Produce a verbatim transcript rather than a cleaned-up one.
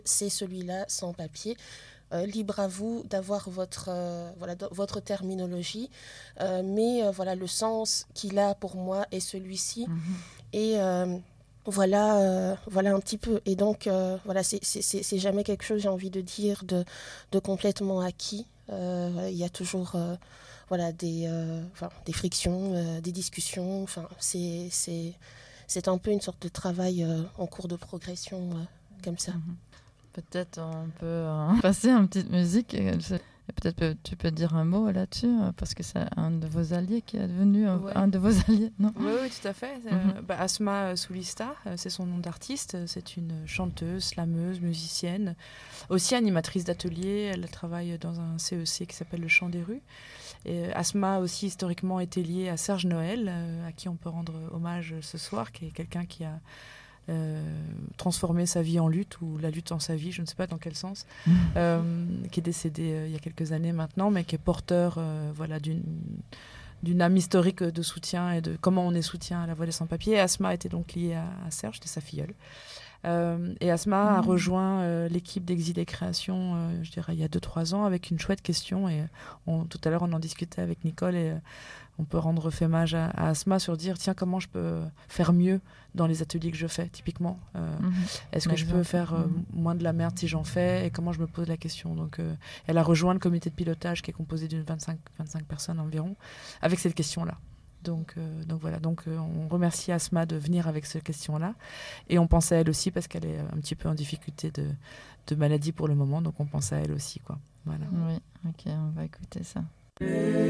c'est celui-là sans papier. Euh, libre à vous d'avoir votre, euh, voilà, de, votre terminologie, euh, mais euh, voilà, le sens qu'il a pour moi est celui-ci. Mm-hmm. Et euh, voilà, euh, voilà un petit peu. Et donc, euh, voilà, c'est, c'est, c'est, c'est jamais quelque chose, j'ai envie de dire, de, de complètement acquis. Euh, voilà, il y a toujours euh, voilà, des, euh, enfin, des frictions, euh, des discussions. Enfin, c'est, c'est, c'est un peu une sorte de travail euh, en cours de progression, euh, comme ça. Mm-hmm. Peut-être on peut euh, passer une petite musique. Et, et peut-être que tu peux dire un mot là-dessus, parce que c'est un de vos alliés qui est devenu un, ouais. un de vos alliés, non ? Oui, oui, tout à fait. Mm-hmm. Euh, bah, Asma Soulista, euh, c'est son nom d'artiste. C'est une chanteuse, slameuse, musicienne, aussi animatrice d'atelier. Elle travaille dans un C E C qui s'appelle le Chant des rues. Et Asma aussi historiquement été liée à Serge Noël, euh, à qui on peut rendre hommage ce soir, qui est quelqu'un qui a Euh, transformer sa vie en lutte, ou la lutte en sa vie, je ne sais pas dans quel sens, mmh. euh, qui est décédé euh, il y a quelques années maintenant, mais qui est porteur euh, voilà, d'une, d'une âme historique de soutien et de comment on est soutien à la Voix des sans-papiers. Asma était donc liée à, à Serge, c'était sa filleule. Euh, et Asma mmh. a rejoint euh, l'équipe d'Exil et Création, euh, je dirais, il y a deux trois ans, avec une chouette question. Et on, tout à l'heure, on en discutait avec Nicole, et euh, on peut rendre fémage à, à Asma sur dire, tiens, comment je peux faire mieux dans les ateliers que je fais, typiquement. Euh, mmh. Est-ce que L'exemple. je peux faire euh, mmh. moins de la merde si j'en fais, et comment je me pose la question. Donc, euh, elle a rejoint le comité de pilotage qui est composé d'une vingt-cinq, vingt-cinq personnes environ, avec cette question-là. Donc, euh, donc voilà, donc, euh, on remercie Asma de venir avec cette question-là. Et on pense à elle aussi parce qu'elle est un petit peu en difficulté de, de maladie pour le moment, donc on pense à elle aussi, quoi. Voilà. Oui, ok, on va écouter ça.